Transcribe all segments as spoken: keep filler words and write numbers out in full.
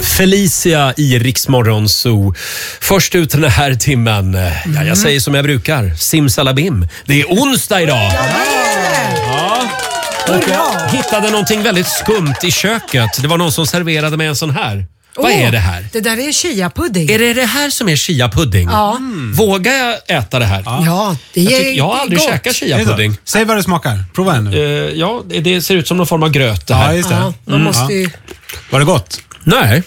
Felicia i Rix Morgon Zoo. Först ut den här timmen. Ja, jag säger som jag brukar. Simsalabim. Det är onsdag idag. Ja. Och jag hittade någonting väldigt skumt i köket. Det var någon som serverade mig en sån här. Vad oh, är det här? Det där är chia-pudding. Är det det här som är chia-pudding? Ja. Mm. Vågar jag äta det här? Ja, ja det är jag, tycker, jag har aldrig gott. käkat chia-pudding. Säg vad det smakar. Prova en nu. Uh, ja, det ser ut som någon form av gröt det här. Ja, just det. Ja, man Mm. måste ju... Var det gott? Nej.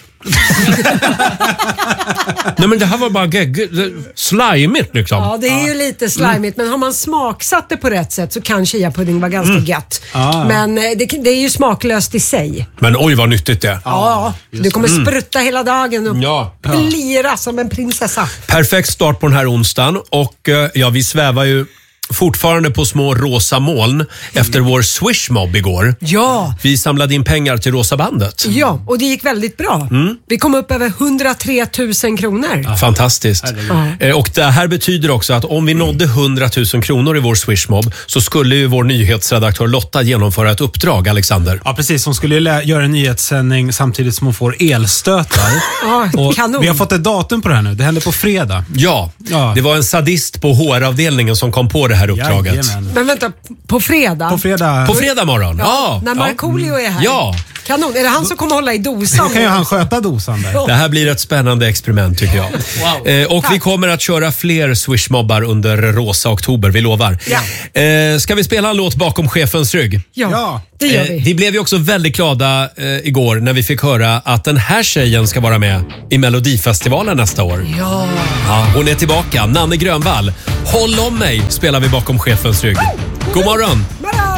Nej, men det här var bara gegg, slimigt liksom. Ja, det är ju lite slimigt, men har man smaksatt det på rätt sätt så kan chia-pudding vara ganska mm. gött. Ah. Men det, det är ju smaklöst i sig. Men oj vad nyttigt det är. Ja, du kommer mm. sprutta hela dagen och ja. plira som en prinsessa. Perfekt start på den här onsdagen och ja, vi svävar ju fortfarande på små rosa moln mm. efter vår Swishmob igår. Ja. Vi samlade in pengar till Rosa bandet. Ja, och det gick väldigt bra. Mm. Vi kom upp över hundratre tusen kronor. Ja. Fantastiskt. Ja. Och det här betyder också att om vi nådde hundratusen kronor i vår Swishmob så skulle ju vår nyhetsredaktör Lotta genomföra ett uppdrag, Alexander. Ja, precis. Hon skulle lä- göra en nyhetssändning samtidigt som hon får elstötar. Ja, och kanon. Vi har fått ett datum på det här nu. Det händer på fredag. Ja, ja. Det var en sadist på H R-avdelningen som kom på det här uppdraget. Jajamän. Men vänta, på fredag? På fredag. På fredag morgon? Ja. ja när Markoolio är här? Ja. Kanon. Är det han som kommer hålla i dosan? Då kan ju han sköta dosan där. Det här blir ett spännande experiment tycker jag. Wow. Eh, och Tack. Vi kommer att köra fler Swishmobbar under Rosa oktober, vi lovar. Ja. Eh, ska vi spela en låt bakom chefens rygg? Ja, ja. Det gör vi. Eh, vi blev ju också väldigt glada eh, igår när vi fick höra att den här tjejen ska vara med i Melodifestivalen nästa år. Ja. Ja, hon är tillbaka. Nanne Grönvall. Håll om mig spelar vi bakom chefens rygg. God morgon! morgon.